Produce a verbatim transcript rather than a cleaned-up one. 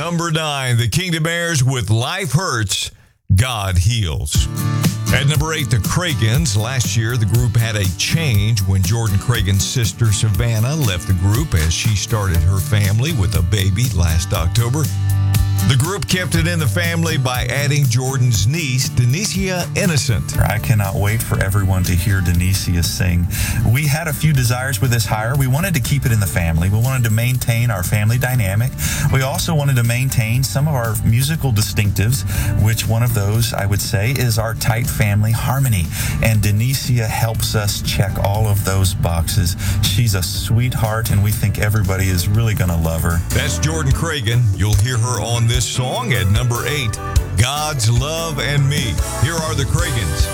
Number nine, the Kingdom Heirs with Life Hurts, God Heals. At number eight, the Cragans. Last year, the group had a change when Jordan Cragan's sister, Savannah, left the group as she started her family with a baby last October. The group kept it in the family by adding Jordan's niece, Denicia Innocent. I cannot wait for everyone to hear Denicia sing. We had a few desires with this hire. We wanted to keep it in the family. We wanted to maintain our family dynamic. We also wanted to maintain some of our musical distinctives, which one of those, I would say, is our tight family harmony. And Denicia helps us check all of those boxes. She's a sweetheart, and we think everybody is really going to love her. That's Jordan Cragan. You'll hear her on this song at number eight, God's Love and Me. Here are the Cragans.